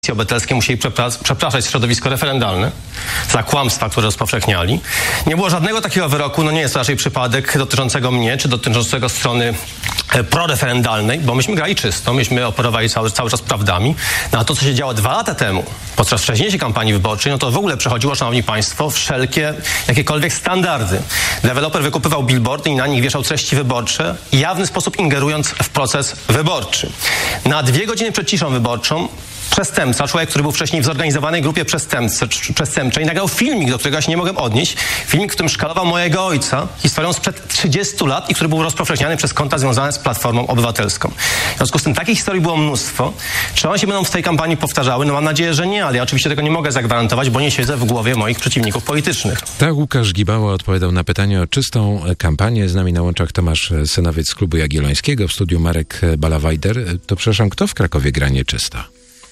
Obywatelskie musieli przepraszać środowisko referendalne za kłamstwa, które rozpowszechniali. Nie było żadnego takiego wyroku, nie jest to raczej przypadek dotyczącego mnie, czy dotyczącego strony proreferendalnej, bo myśmy grali czysto, myśmy operowali cały czas prawdami. A to, co się działo 2 lata temu, podczas wcześniejszej kampanii wyborczej, to w ogóle przechodziło, szanowni państwo, wszelkie, jakiekolwiek standardy. Deweloper wykupywał billboardy i na nich wieszał treści wyborcze, jawny sposób ingerując w proces wyborczy. Na 2 godziny przed ciszą wyborczą przestępca, człowiek, który był wcześniej w zorganizowanej grupie przestępczej, nagrał filmik, do którego ja się nie mogłem odnieść. Filmik, w którym szkalował mojego ojca historią sprzed 30 lat i który był rozpowszechniany przez konta związane z Platformą Obywatelską. W związku z tym takich historii było mnóstwo. Czy one się będą w tej kampanii powtarzały? Mam nadzieję, że nie, ale ja oczywiście tego nie mogę zagwarantować, bo nie siedzę w głowie moich przeciwników politycznych. Tak, Łukasz Gibała odpowiadał na pytanie o czystą kampanię. Z nami na łączach Tomasz Synowiec z Klubu Jagiellońskiego, w studiu Marek Balawajder. To przepraszam, kto w Krakowie gra nieczysto?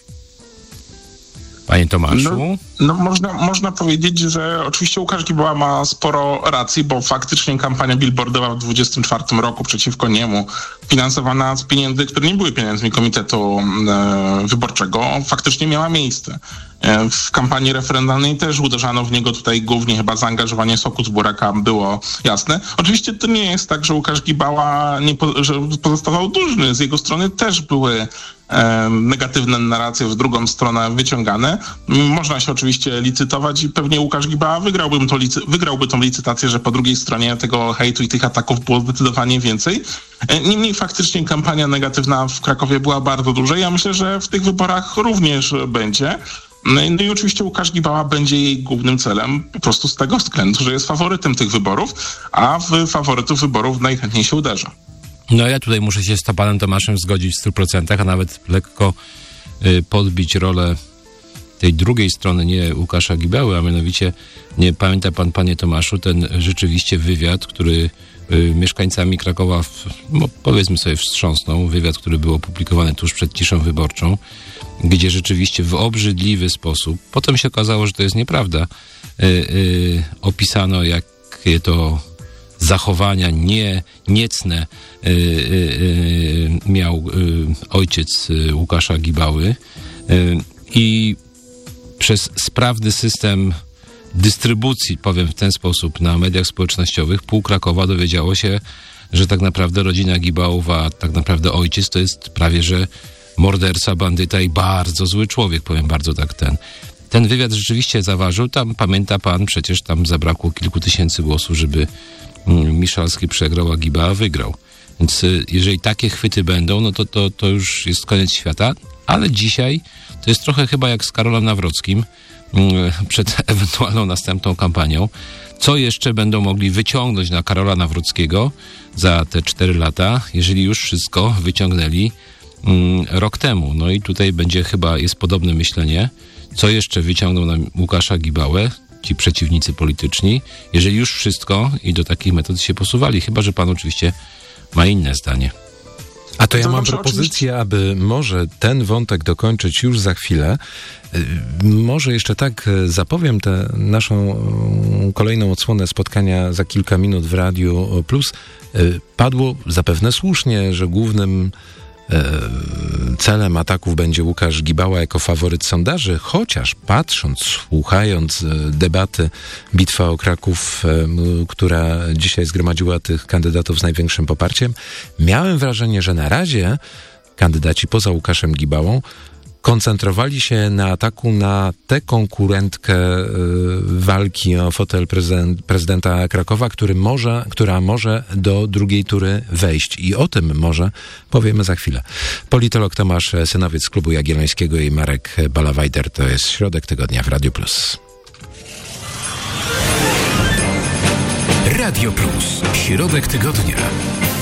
Panie Tomaszu? Można powiedzieć, że oczywiście Łukasz Gibała ma sporo racji, bo faktycznie kampania billboardowa w 2024 roku przeciwko niemu, finansowana z pieniędzy, które nie były pieniędzmi Komitetu Wyborczego, faktycznie miała miejsce. W kampanii referendalnej też uderzano w niego tutaj głównie chyba zaangażowanie Soku z Buraka było jasne. Oczywiście to nie jest tak, że Łukasz Gibała że pozostawał dłużny. Z jego strony też były negatywne narracje w drugą stronę wyciągane. Można się oczywiście licytować i pewnie Łukasz Gibała wygrałby tą licytację, że po drugiej stronie tego hejtu i tych ataków było zdecydowanie więcej. Niemniej faktycznie kampania negatywna w Krakowie była bardzo duża. Ja myślę, że w tych wyborach również będzie. No i oczywiście Łukasz Gibała będzie jej głównym celem po prostu z tego względu, że jest faworytem tych wyborów, a w faworytów wyborów najchętniej się uderza. No ja tutaj muszę się z panem Tomaszem zgodzić w 100%, a nawet lekko podbić rolę tej drugiej strony, nie Łukasza Gibały, a mianowicie, nie pamięta pan, panie Tomaszu, ten rzeczywiście wywiad, który mieszkańcami Krakowa, powiedzmy sobie, wstrząsnął. Wywiad, który był opublikowany tuż przed ciszą wyborczą, gdzie rzeczywiście w obrzydliwy sposób, potem się okazało, że to jest nieprawda, opisano, jakie to zachowania niecne miał ojciec Łukasza Gibały i przez sprawny system dystrybucji, powiem w ten sposób, na mediach społecznościowych pół Krakowa dowiedziało się, że tak naprawdę rodzina Gibałów, a tak naprawdę ojciec to jest prawie że morderca, bandyta i bardzo zły człowiek, powiem bardzo tak Ten wywiad rzeczywiście zaważył, tam pamięta pan, przecież tam zabrakło kilku tysięcy głosów, żeby Miszalski przegrał, a Gibała wygrał. Więc jeżeli takie chwyty będą, no to już jest koniec świata, ale dzisiaj to jest trochę chyba jak z Karolem Nawrockim przed ewentualną następną kampanią. Co jeszcze będą mogli wyciągnąć na Karola Nawrockiego za te 4 lata, jeżeli już wszystko wyciągnęli rok temu. No i tutaj jest podobne myślenie, co jeszcze wyciągną na Łukasza Gibałę ci przeciwnicy polityczni, jeżeli już wszystko i do takich metod się posuwali, chyba że pan oczywiście ma inne zdanie. A to ja mam propozycję, aby może ten wątek dokończyć już za chwilę. Może jeszcze tak zapowiem tę naszą kolejną odsłonę spotkania za kilka minut w Radiu Plus. Padło zapewne słusznie, że głównym celem ataków będzie Łukasz Gibała jako faworyt sondaży, chociaż patrząc, słuchając debaty Bitwa o Kraków, która dzisiaj zgromadziła tych kandydatów z największym poparciem, miałem wrażenie, że na razie kandydaci poza Łukaszem Gibałą koncentrowali się na ataku na tę konkurentkę walki o fotel prezydenta Krakowa, która może do drugiej tury wejść. I o tym może powiemy za chwilę. Politolog Tomasz Synowiec z Klubu Jagiellońskiego i Marek Balawajder. To jest Środek Tygodnia w Radiu Plus. Radio Plus. Środek Tygodnia.